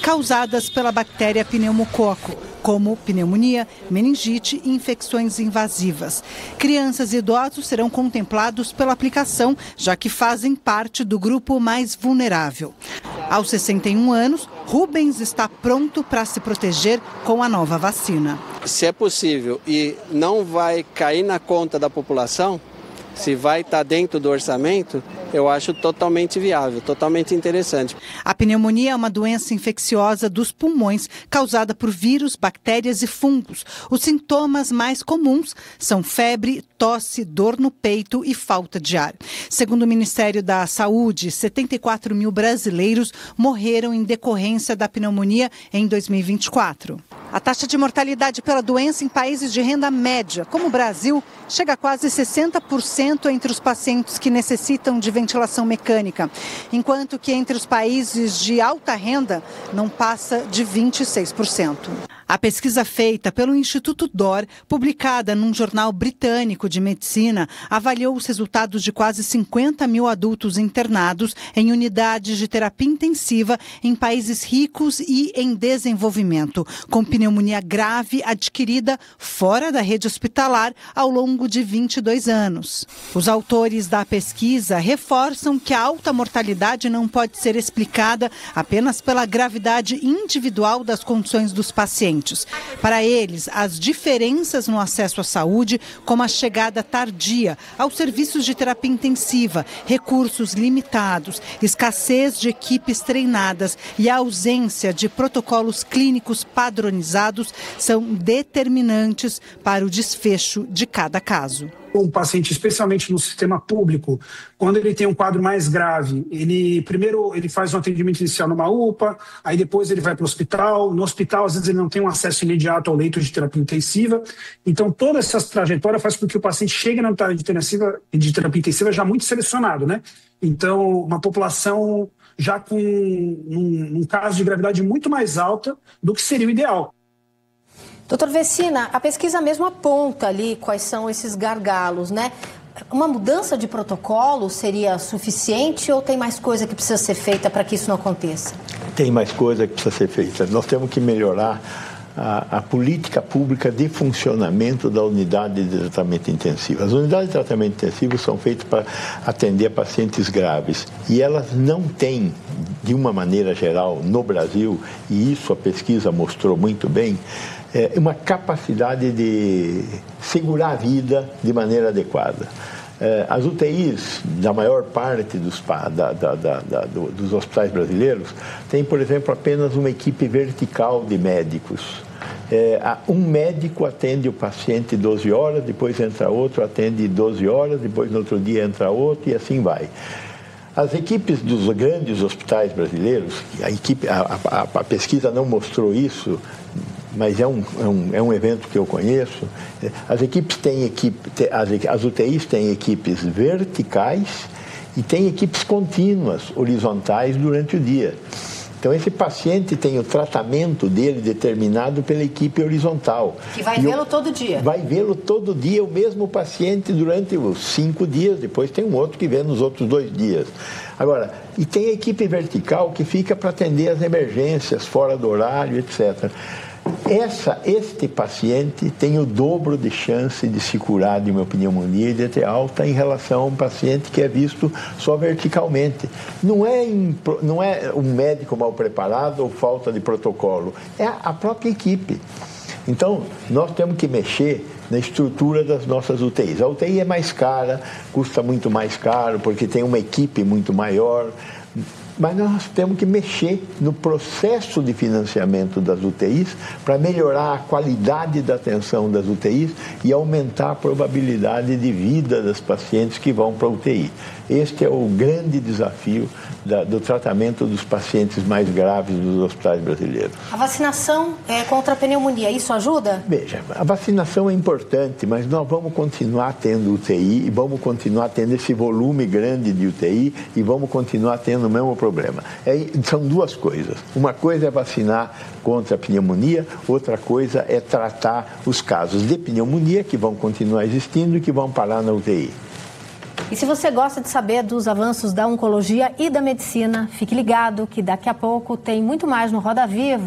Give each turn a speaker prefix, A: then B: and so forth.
A: causadas pela bactéria pneumococo, como pneumonia, meningite e infecções invasivas. Crianças e idosos serão contemplados pela aplicação, já que fazem parte do grupo mais vulnerável. Aos 61 anos, Rubens está pronto para se proteger com a nova vacina.
B: Se é possível e não vai cair na conta da população, se vai estar dentro do orçamento, eu acho totalmente viável, totalmente interessante.
A: A pneumonia é uma doença infecciosa dos pulmões causada por vírus, bactérias e fungos. Os sintomas mais comuns são febre, tosse, dor no peito e falta de ar. Segundo o Ministério da Saúde, 74 mil brasileiros morreram em decorrência da pneumonia em 2024. A taxa de mortalidade pela doença em países de renda média, como o Brasil, chega a quase 60% entre os pacientes que necessitam de ventilação mecânica, enquanto que entre os países de alta renda não passa de 26%. A pesquisa feita pelo Instituto DOR, publicada num jornal britânico de medicina, avaliou os resultados de quase 50 mil adultos internados em unidades de terapia intensiva em países ricos e em desenvolvimento, com pneumonia grave adquirida fora da rede hospitalar ao longo de 22 anos. Os autores da pesquisa reforçam que a alta mortalidade não pode ser explicada apenas pela gravidade individual das condições dos pacientes. Para eles, as diferenças no acesso à saúde, como a chegada tardia aos serviços de terapia intensiva, recursos limitados, escassez de equipes treinadas e a ausência de protocolos clínicos padronizados, são determinantes para o desfecho de cada caso.
C: Um paciente, especialmente no sistema público, quando ele tem um quadro mais grave, primeiro ele faz um atendimento inicial numa UPA, aí depois ele vai para o hospital. No hospital, às vezes, ele não tem um acesso imediato ao leito de terapia intensiva. Então, toda essa trajetória faz com que o paciente chegue na unidade de terapia intensiva já muito selecionado, né? Então, uma população já com um caso de gravidade muito mais alta do que seria o ideal.
D: Doutor Vecina, a pesquisa mesmo aponta ali quais são esses gargalos, né? Uma mudança de protocolo seria suficiente ou tem mais coisa que precisa ser feita para que isso não aconteça?
E: Tem mais coisa que precisa ser feita. Nós temos que melhorar a política pública de funcionamento da unidade de tratamento intensivo. As unidades de tratamento intensivo são feitas para atender pacientes graves e elas não têm, de uma maneira geral, no Brasil, e isso a pesquisa mostrou muito bem, uma capacidade de segurar a vida de maneira adequada. As UTIs, da maior parte dos hospitais brasileiros, tem, por exemplo, apenas uma equipe vertical de médicos. Um médico atende o paciente 12 horas, depois entra outro, atende 12 horas, depois no outro dia entra outro e assim vai. As equipes dos grandes hospitais brasileiros, a pesquisa não mostrou isso, mas é um evento que eu conheço. As UTIs têm equipes verticais e têm equipes contínuas, horizontais, durante o dia. Então, esse paciente tem o tratamento dele determinado pela equipe horizontal.
D: Que vai vê-lo todo dia.
E: Vai vê-lo todo dia, o mesmo paciente durante os 5 dias, depois tem um outro que vê nos outros 2 dias. Agora, e tem a equipe vertical que fica para atender as emergências, fora do horário, etc. Este paciente tem o dobro de chance de se curar de uma pneumonia e de ter alta em relação a um paciente que é visto só verticalmente. Não é um médico mal preparado ou falta de protocolo, é a própria equipe. Então, nós temos que mexer na estrutura das nossas UTIs. A UTI é mais cara, custa muito mais caro, porque tem uma equipe muito maior. Mas nós temos que mexer no processo de financiamento das UTIs para melhorar a qualidade da atenção das UTIs e aumentar a probabilidade de vida das pacientes que vão para a UTI. Este é o grande desafio do tratamento dos pacientes mais graves dos hospitais brasileiros.
D: A vacinação contra a pneumonia, isso ajuda?
E: Veja, a vacinação é importante, mas nós vamos continuar tendo UTI e vamos continuar tendo esse volume grande de UTI e vamos continuar tendo o mesmo problema. São duas coisas. Uma coisa é vacinar contra a pneumonia, outra coisa é tratar os casos de pneumonia que vão continuar existindo e que vão parar na UTI.
D: E se você gosta de saber dos avanços da oncologia e da medicina, fique ligado que daqui a pouco tem muito mais no Roda Viva.